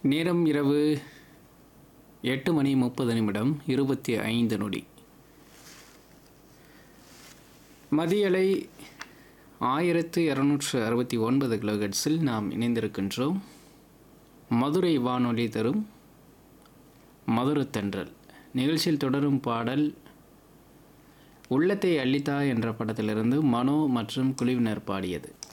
நேரம் இரவு 8:30 25 நொடி. மதியலை 1269 கிலோஹெர்ட்ஸில் நாம் இணைந்திருக்கின்றோம். மதுரை வானொலி தரும் மதுரத்தன்றல் நிகழ்ச்சியில் தொடரும் பாடல் உள்ளத்தை அள்ளித்தா என்ற படத்திலிருந்து மனோ மற்றும் குழுவினர் பாடியது.